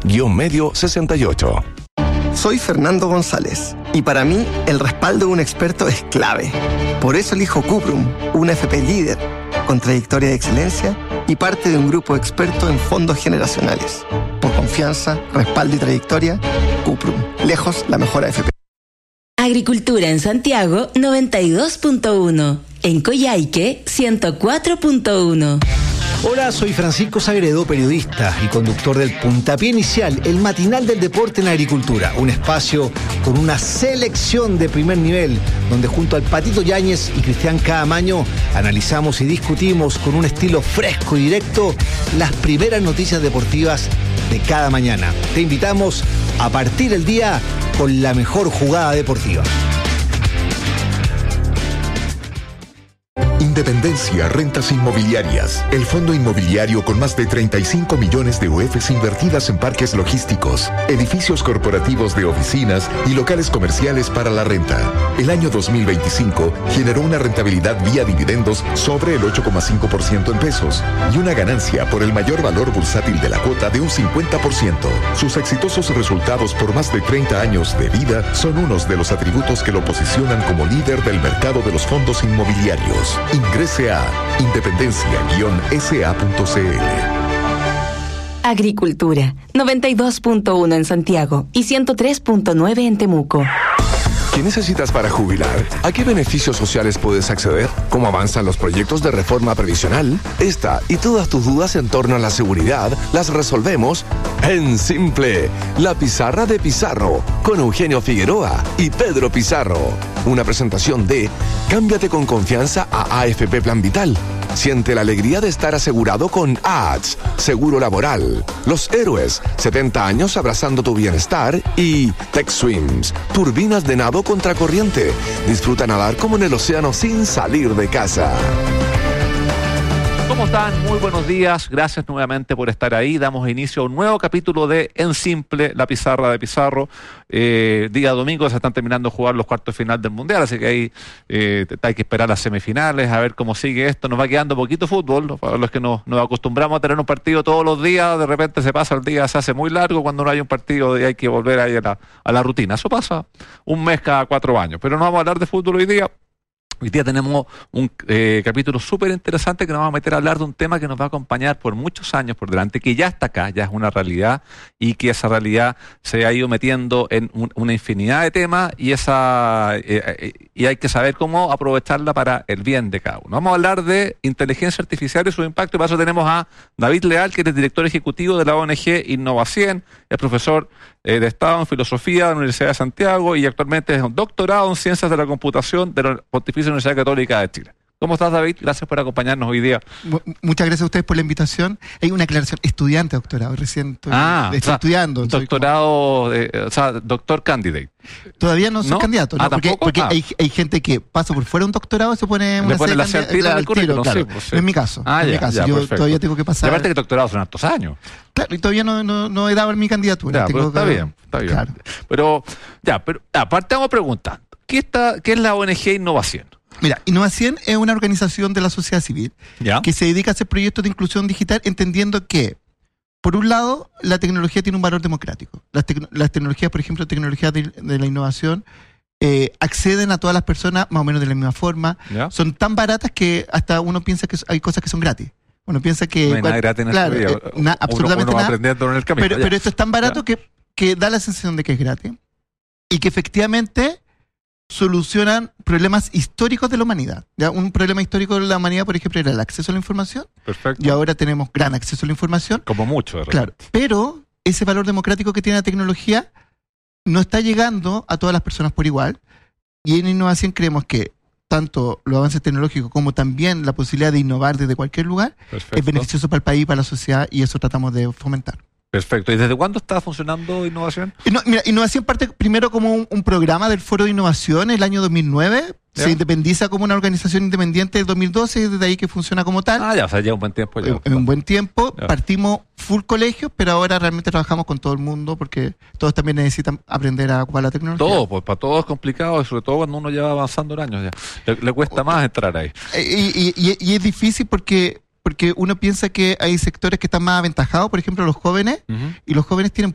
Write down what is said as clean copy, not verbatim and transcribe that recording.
medio 68. Soy Fernando González y para mí el respaldo de un experto es clave. Por eso elijo Cuprum, una FP líder, con trayectoria de excelencia y parte de un grupo experto en fondos generacionales. Por confianza, respaldo y trayectoria, Cuprum, lejos la mejor AFP. Agricultura en Santiago 92.1, en Coyhaique 104.1. Hola, soy Francisco Sagredo, periodista y conductor del Puntapié Inicial, el matinal del deporte en la agricultura. Un espacio con una selección de primer nivel, donde junto al Patito Yáñez y Cristian Caamaño analizamos y discutimos con un estilo fresco y directo las primeras noticias deportivas de cada mañana. Te invitamos a partir el día con la mejor jugada deportiva. Independencia Rentas Inmobiliarias, el fondo inmobiliario con más de 35 millones de UFs invertidas en parques logísticos, edificios corporativos de oficinas y locales comerciales para la renta. El año 2025 generó una rentabilidad vía dividendos sobre el 8,5% en pesos y una ganancia por el mayor valor bursátil de la cuota de un 50%. Sus exitosos resultados por más de 30 años de vida son unos de los atributos que lo posicionan como líder del mercado de los fondos inmobiliarios. Ingrese a independencia-sa.cl. Agricultura 92.1 en Santiago y 103.9 en Temuco. ¿Qué necesitas para jubilar? ¿A qué beneficios sociales puedes acceder? ¿Cómo avanzan los proyectos de reforma previsional? Esta y todas tus dudas en torno a la seguridad las resolvemos en Simple, la pizarra de Pizarro, con Eugenio Figueroa y Pedro Pizarro. Una presentación de Cámbiate con confianza a AFP Plan Vital. Siente la alegría de estar asegurado con ATS, Seguro Laboral. Los Héroes, 70 años abrazando tu bienestar. Y Tech Swims, turbinas de nado contracorriente. Disfruta nadar como en el océano sin salir de casa. ¿Cómo están? Muy buenos días. Gracias nuevamente por estar ahí. Damos inicio a un nuevo capítulo de En Simple, la pizarra de Pizarro. Día domingo se están terminando de jugar los cuartos de final del Mundial, así que ahí hay que esperar las semifinales, a ver cómo sigue esto. Nos va quedando poquito fútbol. Para los que nos acostumbramos a tener un partido todos los días, de repente se pasa el día, se hace muy largo cuando no hay un partido y hay que volver ahí a la rutina. Eso pasa un mes cada 4 años. Pero no vamos a hablar de fútbol hoy día. Hoy día tenemos un capítulo súper interesante que nos vamos a meter a hablar de un tema que nos va a acompañar por muchos años por delante, que ya está acá, ya es una realidad, y que esa realidad se ha ido metiendo en una infinidad de temas y hay que saber cómo aprovecharla para el bien de cada uno. Vamos a hablar de inteligencia artificial y su impacto, y para eso tenemos a David Leal, que es director ejecutivo de la ONG Innovación, es profesor de Estado en Filosofía de la Universidad de Santiago y actualmente es un doctorado en Ciencias de la Computación de la Pontificia Universidad Católica de Chile. ¿Cómo estás, David? Gracias por acompañarnos hoy día. Muchas gracias a ustedes por la invitación. Hay una aclaración, estudiante doctorado, recién estoy estudiando. Doctorado, doctor candidate. Todavía no soy candidato, ¿no? Porque hay gente que pasa por fuera un doctorado y se pone una serie de candidatos al currículum. Claro. Sí, pues, sí. No es mi caso. Yo perfecto. Todavía tengo que pasar. Y aparte que doctorado son hartos años. Claro, y todavía no he dado mi candidatura. Pero está bien. Claro. Pero aparte vamos preguntando, ¿qué es la ONG Innovación? Mira, Innovación es una organización de la sociedad civil que se dedica a hacer proyectos de inclusión digital, entendiendo que, por un lado, la tecnología tiene un valor democrático. Las tecnologías, por ejemplo, tecnologías de la innovación, acceden a todas las personas más o menos de la misma forma. Son tan baratas que hasta uno piensa que hay cosas que son gratis. Uno piensa que... No hay nada gratis en claro, absolutamente uno va nada. aprendiendo en el camino. Pero esto es tan barato que da la sensación de que es gratis y que efectivamente solucionan problemas históricos de la humanidad. ¿Ya? Un problema histórico de la humanidad, por ejemplo, era el acceso a la información. Perfecto. Y ahora tenemos gran acceso a la información. Como mucho, de repente. Claro, pero ese valor democrático que tiene la tecnología no está llegando a todas las personas por igual. Y en Innovación creemos que tanto los avances tecnológicos como también la posibilidad de innovar desde cualquier lugar es beneficioso para el país, para la sociedad, y eso tratamos de fomentar. Perfecto. ¿Y desde cuándo está funcionando Innovación? Mira, Innovación parte primero como un programa del Foro de Innovación en el año 2009. Se independiza como una organización independiente del 2012 y desde ahí que funciona como tal. Ya un buen tiempo. Un buen tiempo. Partimos full colegio, pero ahora realmente trabajamos con todo el mundo porque todos también necesitan aprender a ocupar la tecnología. Todo, pues para todos es complicado, y sobre todo cuando uno lleva avanzando en años ya. Le cuesta más entrar ahí. Y es difícil porque uno piensa que hay sectores que están más aventajados, por ejemplo los jóvenes, y los jóvenes tienen